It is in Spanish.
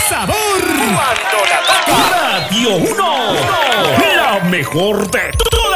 sabor. Cuando la toca. Radio 1. La mejor de todas.